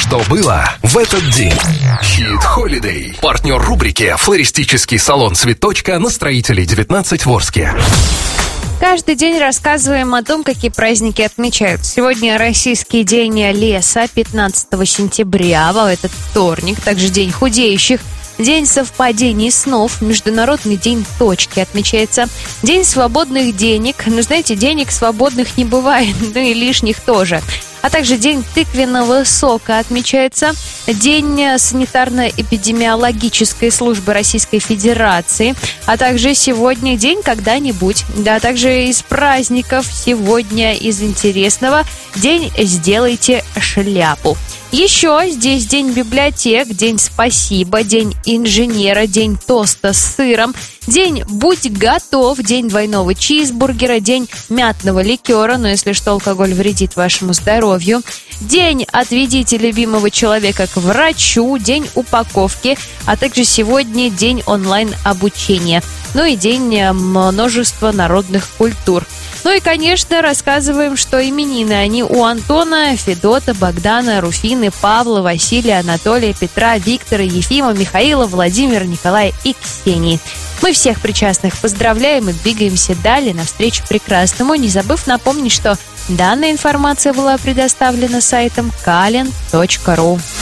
что было в этот день. Hit Holiday. Партнер рубрики «Флористический салон Цветочка» на Строителей 19 в Орске. Каждый день рассказываем о том, какие праздники отмечают. Сегодня Российский день леса, 15 сентября, это вторник, также День худеющих, День совпадений снов, Международный день точки отмечается, День свободных денег. Знаете, денег свободных не бывает, и лишних тоже. А также День тыквенного сока отмечается, День санитарно-эпидемиологической службы Российской Федерации, а также сегодня День когда-нибудь. Да, также из праздников сегодня из интересного День «Сделайте шляпу». Еще здесь День библиотек, День спасибо, День инженера, День тоста с сыром, День будь готов, День двойного чизбургера, День мятного ликера, но если что, алкоголь вредит вашему здоровью, День отведите любимого человека к врачу, День упаковки, а также сегодня День онлайн-обучения, и День множества народных культур. И, конечно, рассказываем, что именины они у Антона, Федота, Богдана, Руфины, Павла, Василия, Анатолия, Петра, Виктора, Ефима, Михаила, Владимира, Николая и Ксении. Мы всех причастных поздравляем и двигаемся далее навстречу прекрасному, не забыв напомнить, что данная информация была предоставлена сайтом kalend.ru.